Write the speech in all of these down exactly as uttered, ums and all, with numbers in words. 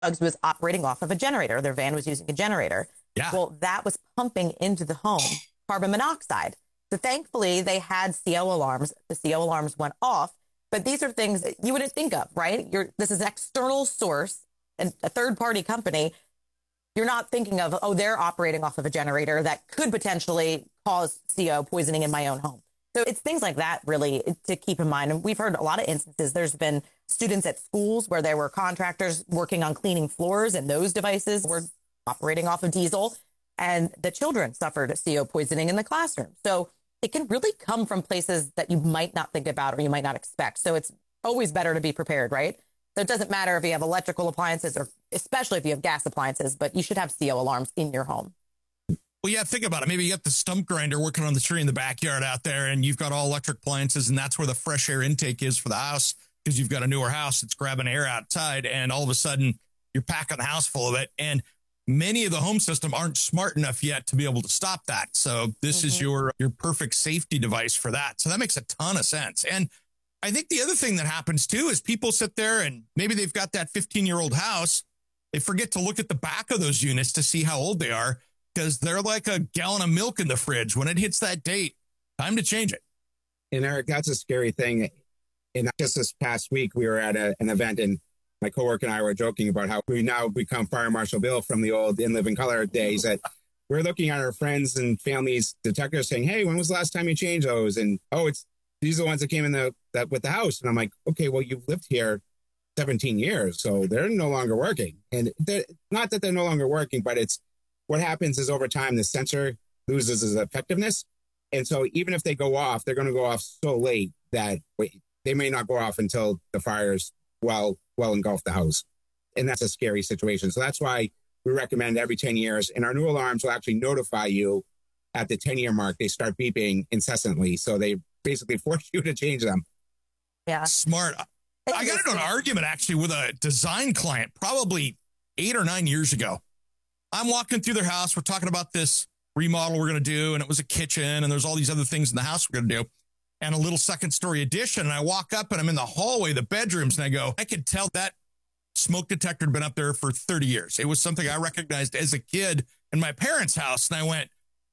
Uggs was operating off of a generator. Their van was using a generator. Yeah. Well, that was pumping into the home carbon monoxide. So thankfully, they had C O alarms. The C O alarms went off. But these are things that you wouldn't think of, right? You're, this is an external source and a third-party company. You're not thinking of, oh, they're operating off of a generator that could potentially cause C O poisoning in my own home. So it's things like that, really, to keep in mind. And we've heard a lot of instances. There's been students at schools where there were contractors working on cleaning floors, and those devices were operating off of diesel, and the children suffered C O poisoning in the classroom. So it can really come from places that you might not think about or you might not expect. So it's always better to be prepared, right? So it doesn't matter if you have electrical appliances or especially if you have gas appliances, but you should have C O alarms in your home. Well, yeah, think about it. Maybe you got the stump grinder working on the tree in the backyard out there, and you've got all electric appliances, and that's where the fresh air intake is for the house because you've got a newer house that's grabbing air outside, and all of a sudden you're packing the house full of it. And many of the home system aren't smart enough yet to be able to stop that. So this mm-hmm. is your your perfect safety device for that. So that makes a ton of sense. And I think the other thing that happens too is people sit there and maybe they've got that fifteen year old house. They forget to look at the back of those units to see how old they are because they're like a gallon of milk in the fridge. When it hits that date, time to change it. And Eric, that's a scary thing. And just this past week, we were at a, an event and my coworker and I were joking about how we now become Fire Marshal Bill from the old In Living Color days that we're looking at our friends and families detectors saying, hey, when was the last time you changed those? And, oh, it's these are the ones that came in the that with the house. And I'm like, okay, well, you've lived here seventeen years, so they're no longer working. And not that they're no longer working, but it's what happens is over time, the sensor loses its effectiveness. And so even if they go off, they're going to go off so late that they may not go off until the fires well, well engulf the house. And that's a scary situation. So that's why we recommend every ten years. And our new alarms will actually notify you at the ten year mark. They start beeping incessantly. So they basically force you to change them. Yeah. Smart. I got into an argument actually with a design client probably eight or nine years ago. I'm walking through their house. We're talking about this remodel we're going to do. And it was a kitchen and there's all these other things in the house we're going to do. And a little second story addition. And I walk up and I'm in the hallway, the bedrooms, and I go, I could tell that smoke detector had been up there for thirty years. It was something I recognized as a kid in my parents' house. And I went,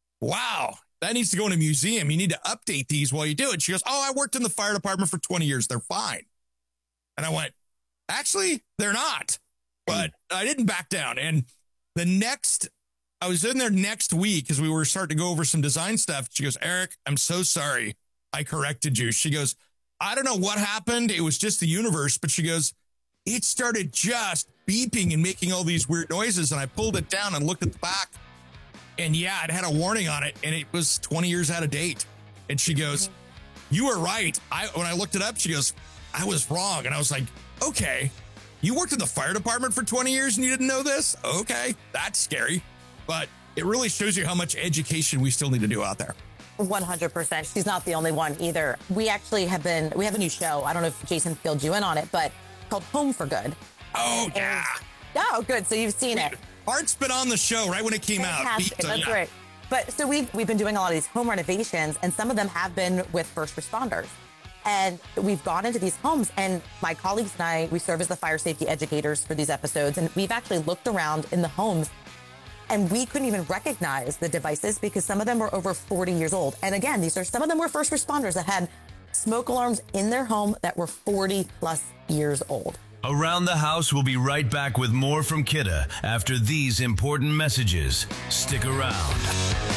wow, that needs to go in a museum. You need to update these while you do it. She goes, oh, I worked in the fire department for twenty years. They're fine. And I went, actually, they're not. But I didn't back down. And the next, I was in there next week as we were starting to go over some design stuff. She goes, Eric, I'm so sorry. I corrected you. She goes, I don't know what happened. It was just the universe. But she goes, it started just beeping and making all these weird noises. And I pulled it down and looked at the back. And yeah, it had a warning on it. And it was twenty years out of date. And she goes, you were right. I When I looked it up, she goes, I was wrong. And I was like, okay, you worked in the fire department for twenty years and you didn't know this? Okay, that's scary. But it really shows you how much education we still need to do out there. one hundred percent. She's not the only one either. We actually have been, we have a new show. I don't know if Jason filled you in on it, but called Home for Good. Oh, yeah. And, oh, good. So you've seen it. Art's been on the show right when it came Fantastic. out. That's yeah. right. But so we've, we've been doing a lot of these home renovations, and some of them have been with first responders. And we've gone into these homes, and my colleagues and I, we serve as the fire safety educators for these episodes. And we've actually looked around in the homes, and we couldn't even recognize the devices because some of them were over forty years old. And again, these are some of them were first responders that had smoke alarms in their home that were forty plus years old. Around the House will be right back with more from Kidde after these important messages. Stick around.